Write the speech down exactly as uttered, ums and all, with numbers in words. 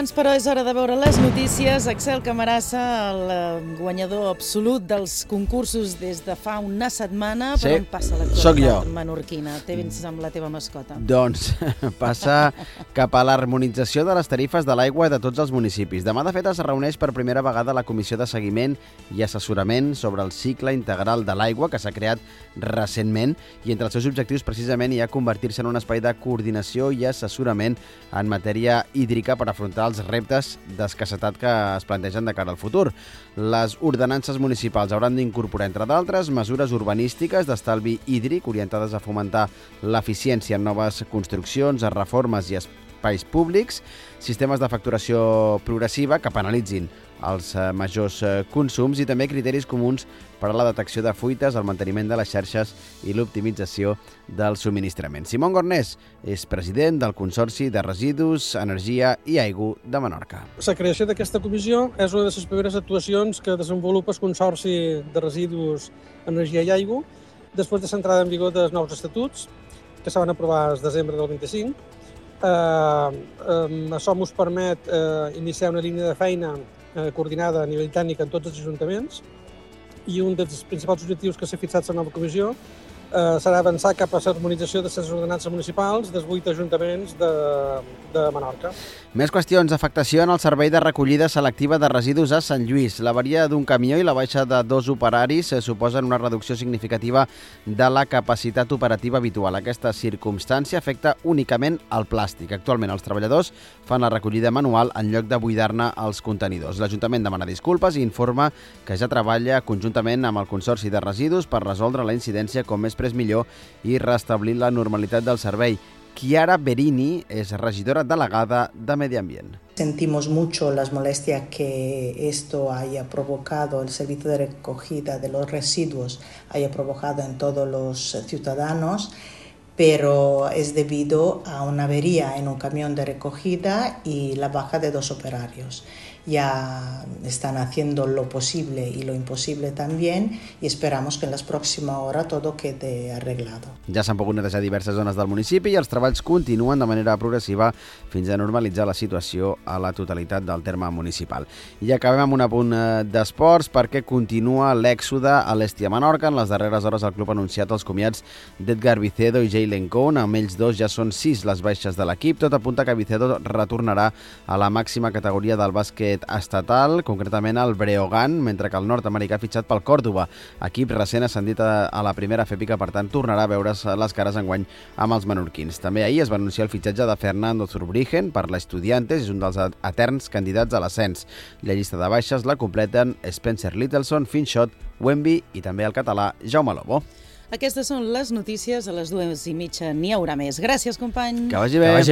Abans, però, és hora de veure les notícies. Axel Camarasa, el guanyador absolut dels concursos des de fa una setmana. Sí, per on passa l'actualitat menorquina? Té vins amb la teva mascota. Doncs passa cap a l'harmonització de les tarifes de l'aigua de tots els municipis. Demà, de fet, es reuneix per primera vegada la Comissió de Seguiment i Assessorament sobre el cicle integral de l'aigua, que s'ha creat recentment, i entre els seus objectius precisament hi ha convertir-se en un espai de coordinació i assessorament en matèria hídrica per afrontar els reptes d'escassetat que es plantegen de cara al futur. Les ordenances municipals hauran d'incorporar, entre d'altres, mesures urbanístiques d'estalvi hídric orientades a fomentar l'eficiència en noves construccions, reformes i espais públics, sistemes de facturació progressiva que penalitzin els majors consums i també criteris comuns per a la detecció de fuites, el manteniment de les xarxes i l'optimització del subministrament. Simón Gornés és president del Consorci de Residus, Energia i Aigua de Menorca. La creació d'aquesta comissió és una de les primeres actuacions que desenvolupa el Consorci de Residus, Energia i Aigua després de l'entrada en vigor dels nous estatuts que se van aprovar el desembre del vint-i-cinc. Eh, eh, això ens permet eh, iniciar una línia de feina eh, coordinada a nivell tècnic en tots els ajuntaments i un dels principals objectius que s'ha fixat la nova comissió eh, serà avançar cap a l'harmonització de les ordenances municipals dels vuit ajuntaments de, de Menorca. Més qüestions. Afectació en el servei de recollida selectiva de residus a Sant Lluís. L'avaria d'un camió i la baixa de dos operaris suposen una reducció significativa de la capacitat operativa habitual. Aquesta circumstància afecta únicament el plàstic. Actualment els treballadors fan la recollida manual en lloc de buidar-ne els contenidors. L'Ajuntament demana disculpes i informa que ja treballa conjuntament amb el Consorci de Residus per resoldre la incidència com més prest millor i restablir la normalitat del servei. Chiara Berini es regidora delegada de Medio Ambiente. Sentimos mucho las molestias que esto haya provocado, el servicio de recogida de los residuos haya provocado en todos los ciudadanos, pero es debido a una avería en un camión de recogida y la baja de dos operarios. Ya están haciendo lo posible y lo imposible también y esperamos que en las próximas horas todo quede arreglado. Ja s'han pogut netejar diverses zones del municipi i els treballs continuen de manera progressiva fins a normalitzar la situació a la totalitat del terme municipal. I acabem amb un apunt d'esports perquè continua l'èxode a l'Estia Menorca. En les darreres hores el club ha anunciat els comiats d'Edgar Vicedo i Jalen Cohn. Amb ells dos ja són sis les baixes de l'equip. Tot apunta que Vicedo retornarà a la màxima categoria del bàsquet estatal, concretament al Breogán, mentre que el nord-americà ha fitxat pel Còrdova, equip recent ascendit a, a la primera F E P I que, per tant, tornarà a veure's les cares enguany amb els menorquins. També ahir es va anunciar el fitxatge de Fernando Zurbrigen per l'Estudiantes, és un dels eterns candidats a l'ascens. La llista de baixes la completen Spencer Littleson, Finshot, Wemby i també el català Jaume Lobo. Aquestes són les notícies. A les dues i mitja n'hi haurà més. Gràcies, company. Que vagi bé.